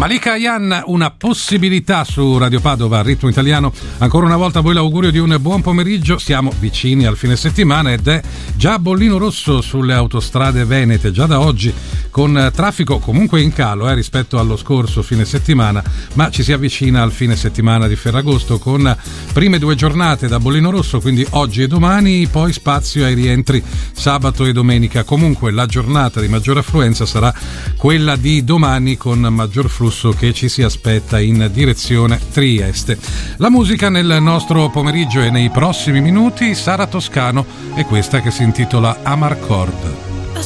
Malika Ayane, una possibilità su Radio Padova, Ritmo Italiano. Ancora una volta a voi l'augurio di un buon pomeriggio. Siamo vicini al fine settimana ed è già bollino rosso sulle autostrade venete, già da oggi, con traffico comunque in calo rispetto allo scorso fine settimana, ma ci si avvicina al fine settimana di Ferragosto con prime 2 giornate da bollino rosso, quindi oggi e domani, poi spazio ai rientri sabato e domenica. Comunque la giornata di maggior affluenza sarà quella di domani, con maggior flusso che ci si aspetta in direzione Trieste. La musica nel nostro pomeriggio e nei prossimi minuti, Sara Toscano, e questa che si intitola Amarcord.